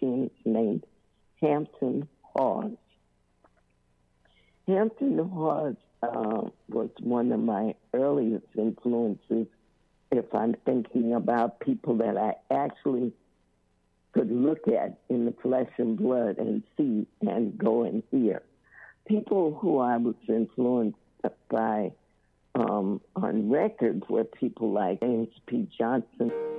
musicians named Hampton Hawes. Hampton Hawes was one of my earliest influences if I'm thinking about people that I actually could look at in the flesh and blood and see and go and hear. People who I was influenced by on records were people like James P. Johnson,